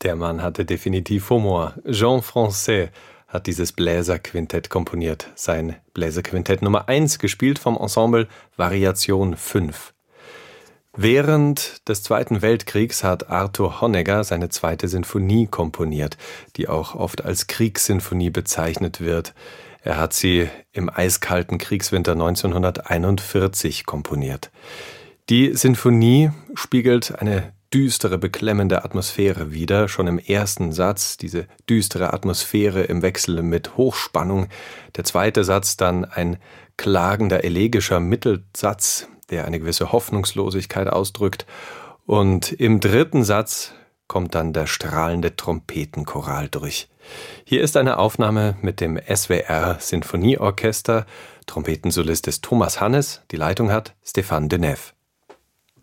Der Mann hatte definitiv Humor. Jean Francaix hat dieses Bläserquintett komponiert. Sein Bläserquintett Nummer 1, gespielt vom Ensemble Variation 5. Während des Zweiten Weltkriegs hat Arthur Honegger seine zweite Sinfonie komponiert, die auch oft als Kriegssinfonie bezeichnet wird. Er hat sie im eiskalten Kriegswinter 1941 komponiert. Die Sinfonie spiegelt eine düstere, beklemmende Atmosphäre wider. Schon im ersten Satz diese düstere Atmosphäre im Wechsel mit Hochspannung. Der zweite Satz dann ein klagender, elegischer Mittelsatz, der eine gewisse Hoffnungslosigkeit ausdrückt. Und im dritten Satz kommt dann der strahlende Trompetenchoral durch. Hier ist eine Aufnahme mit dem SWR Sinfonieorchester. Trompetensolist ist Thomas Hannes, die Leitung hat Stéphane Denef.